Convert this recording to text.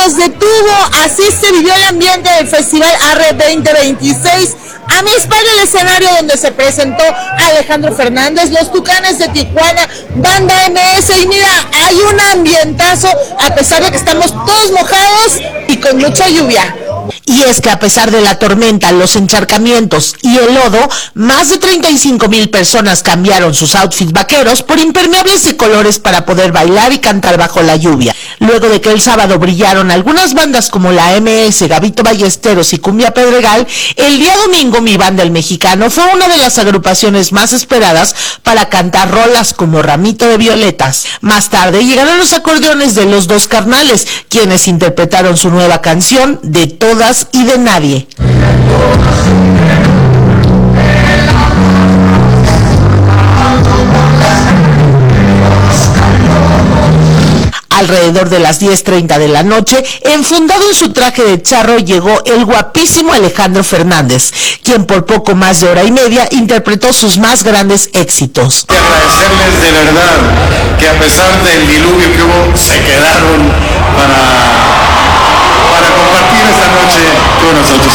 los detuvo. Así se vivió el ambiente del Festival Arre 2026. A mi espalda el escenario donde se presentó Alejandro Fernández, los Tucanes de Tijuana, Banda MS, y mira, hay un ambientazo a pesar de que estamos todos mojados y con mucha lluvia. Y es que a pesar de la tormenta, los encharcamientos y el lodo, más de 35,000 personas cambiaron sus outfits vaqueros por impermeables de colores para poder bailar y cantar bajo la lluvia. Luego de que el sábado brillaron algunas bandas como la MS, Gabito Ballesteros y Cumbia Pedregal, el día domingo Mi Banda El Mexicano fue una de las agrupaciones más esperadas para cantar rolas como Ramito de Violetas. Más tarde llegaron los acordeones de Los Dos Carnales, quienes interpretaron su nueva canción De Todas y de Nadie. Alrededor de las 10:30 de la noche, enfundado en su traje de charro, llegó el guapísimo Alejandro Fernández, quien por poco más de hora y media interpretó sus más grandes éxitos. Y agradecerles de verdad que a pesar del diluvio que hubo, se quedaron para compartir esta noche con nosotros.